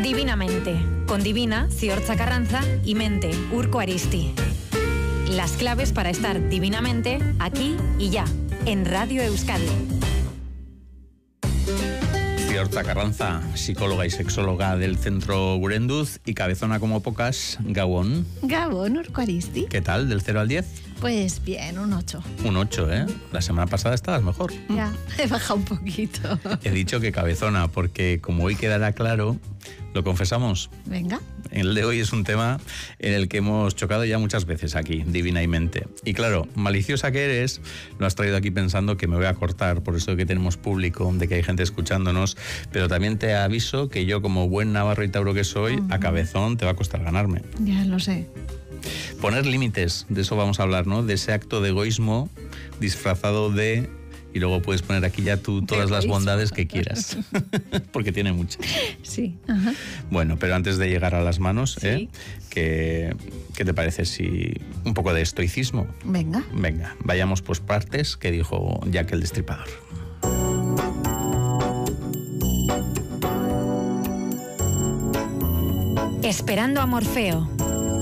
Divinamente, con Divina, Ziortza Carranza y Mente, Urko Aristi. Las claves para estar divinamente aquí y ya, en Radio Euskadi. Ziortza Carranza, psicóloga y sexóloga del Centro Gurenduz y cabezona como pocas, Gabón. Gabón, Urko Aristi. ¿Qué tal, del 0 al 10? Pues bien, un 8. Un 8, ¿eh? La semana pasada estabas mejor. Ya, he bajado un poquito. He dicho que cabezona, porque como hoy quedará claro, lo confesamos. Venga. El de hoy es un tema en el que hemos chocado ya muchas veces aquí, Divina y Mente. Y claro, maliciosa que eres, lo has traído aquí pensando que me voy a cortar, por eso de que tenemos público, de que hay gente escuchándonos, pero también te aviso que yo, como buen navarro y tauro que soy, a cabezón te va a costar ganarme. Ya lo sé. Poner límites, de eso vamos a hablar, ¿no? De ese acto de egoísmo disfrazado de... Y luego puedes poner aquí ya tú todas las bondades que quieras, porque tiene muchas. Sí. Ajá. Bueno, pero antes de llegar a las manos, Sí. ¿qué te parece si un poco de estoicismo? Venga. Venga, vayamos por partes, que dijo Jack el Destripador. Esperando a Morfeo.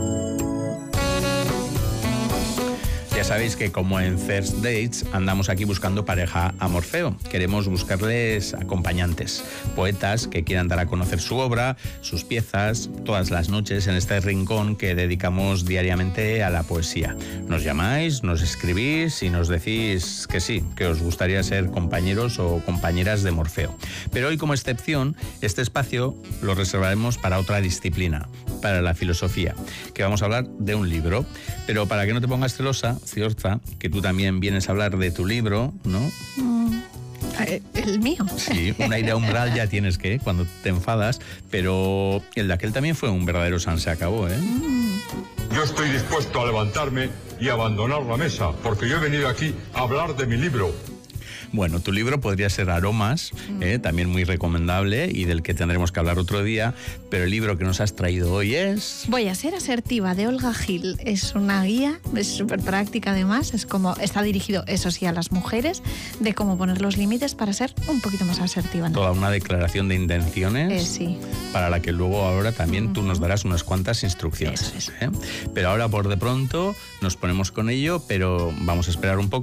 Ya sabéis que como en First Dates andamos aquí buscando pareja a Morfeo. Queremos buscarles acompañantes, poetas que quieran dar a conocer su obra, sus piezas, todas las noches en este rincón que dedicamos diariamente a la poesía. Nos llamáis, nos escribís y nos decís que sí, que os gustaría ser compañeros o compañeras de Morfeo. Pero hoy, como excepción, este espacio lo reservaremos para otra disciplina, para la filosofía, que vamos a hablar de un libro. Pero para que no te pongas celosa, Ziortza, que tú también vienes a hablar de tu libro, ¿no? ¿El mío? Sí, un aire umbral ya tienes que, cuando te enfadas, pero el de aquel también fue un verdadero san se acabó, ¿eh? Yo estoy dispuesto a levantarme y abandonar la mesa, porque yo he venido aquí a hablar de mi libro. Bueno, tu libro podría ser Aromas, también muy recomendable y del que tendremos que hablar otro día, pero el libro que nos has traído hoy es... Voy a ser asertiva, de Olga Gil. Es una guía, es súper práctica además, está dirigido, eso sí, a las mujeres, de cómo poner los límites para ser un poquito más asertiva, ¿no? Toda una declaración de intenciones, sí. Para la que luego ahora también tú nos darás unas cuantas instrucciones. Eso. Pero ahora por de pronto nos ponemos con ello, pero vamos a esperar un poco.